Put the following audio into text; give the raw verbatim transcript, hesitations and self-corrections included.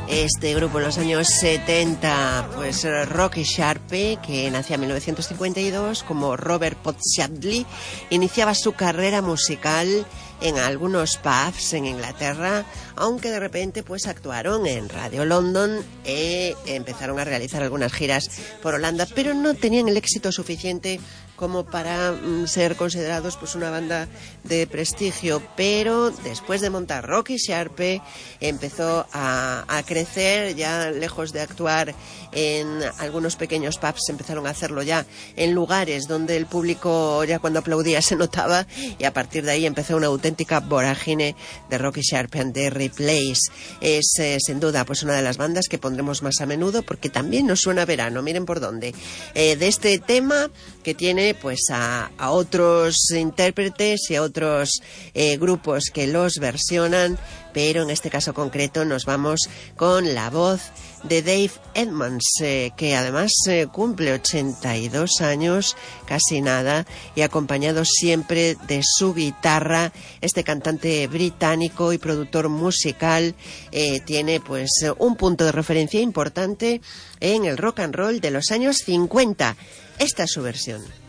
este grupo en los años setenta, pues Rocky Sharpe, que nacía en mil novecientos cincuenta y dos, como Robert Podsiadly, iniciaba su carrera musical en algunos pubs en Inglaterra, aunque de repente pues actuaron en Radio London e empezaron a realizar algunas giras por Holanda, pero no tenían el éxito suficiente como para mm, ser considerados pues una banda de prestigio. Pero después de montar Rocky Sharpe empezó a, a crecer, ya lejos de actuar en algunos pequeños pubs, empezaron a hacerlo ya en lugares donde el público ya cuando aplaudía se notaba, y a partir de ahí empezó una auténtica vorágine de Rocky Sharpe and the Replays. Es eh, sin duda pues una de las bandas que pondremos más a menudo porque también nos suena a verano, miren por dónde. Eh, de este tema que tiene pues a, a otros intérpretes y a otros eh, grupos que los versionan, pero en este caso concreto nos vamos con la voz de Dave Edmunds, eh, que además eh, cumple ochenta y dos años, casi nada, y acompañado siempre de su guitarra. Este cantante británico y productor musical eh, tiene pues un punto de referencia importante en el rock and roll de los años cincuenta. Esta es su versión.